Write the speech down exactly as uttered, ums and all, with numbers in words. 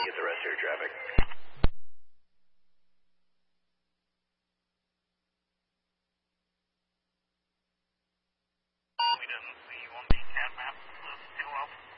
get the rest of your traffic. We doesn't see one B cat map, still up.